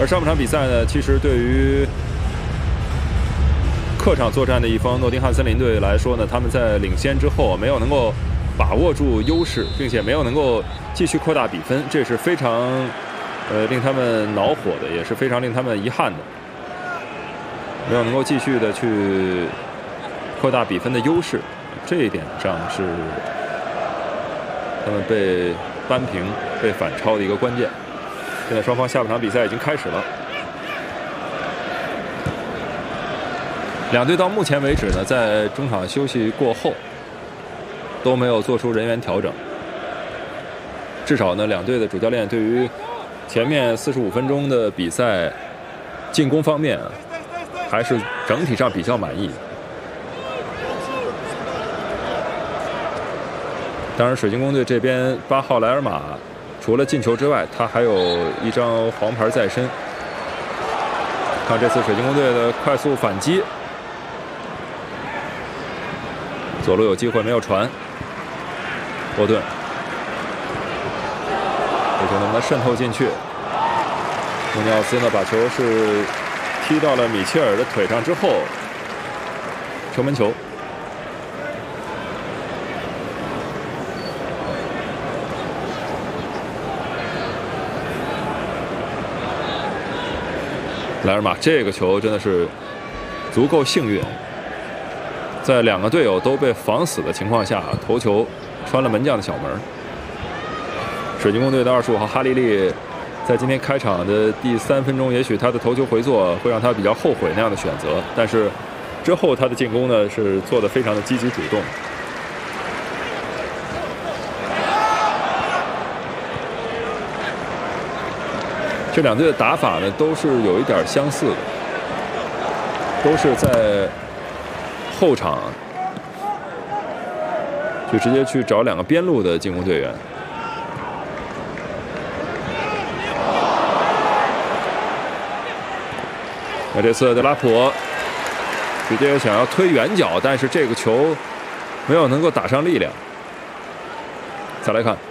而上半场比赛呢，其实对于客场作战的一方诺丁汉森林队来说呢，他们在领先之后没有能够把握住优势，并且没有能够继续扩大比分，这是非常令他们恼火的，也是非常令他们遗憾的。没有能够继续的去扩大比分的优势，这一点上是他们被扳平、被反超的一个关键。现在双方下半场比赛已经开始了。两队到目前为止呢，在中场休息过后都没有做出人员调整。至少呢，两队的主教练对于前面45分钟的比赛进攻方面还是整体上比较满意。当然，水晶宫队这边8号莱尔马除了进球之外，他还有一张黄牌在身。看这次水晶宫队的快速反击。左路有机会没有传，沃顿，这球能不能渗透进去？穆尼奥斯呢把球是踢到了米切尔的腿上之后，球门球。莱尔马这个球真的是足够幸运。在两个队友都被防死的情况下，头球穿了门将的小门。水晶宫队的25号哈利利，在今天开场的第3分钟，也许他的头球回做会让他比较后悔那样的选择，但是之后他的进攻呢是做得非常的积极主动。这两队的打法呢都是有一点相似的，都是在后场就直接去找两个边路的进攻队员。那这次德拉普直接想要推远角，但是这个球没有能够打上力量。再来看